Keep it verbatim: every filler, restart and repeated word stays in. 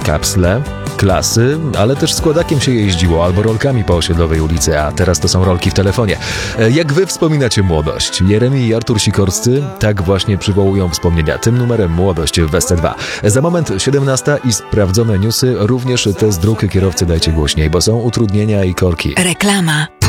kapsle, klasy, ale też składakiem się jeździło albo rolkami po osiedlowej ulicy, a teraz to są rolki w telefonie. Jak wy wspominacie młodość? Jeremi i Artur Sikorscy tak właśnie przywołują wspomnienia tym numerem Młodość w S C dwa. Za moment siedemnasta i sprawdzone newsy, również test dróg kierowcy dajcie głośniej, bo są utrudnienia i korki. Reklama.